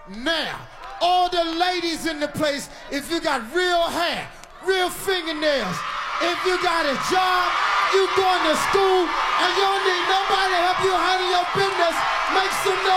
Now, all the ladies in the place, if you got real hair, real fingernails, if you got a job, you going to school, and you don't need nobody to help you handle your business, make some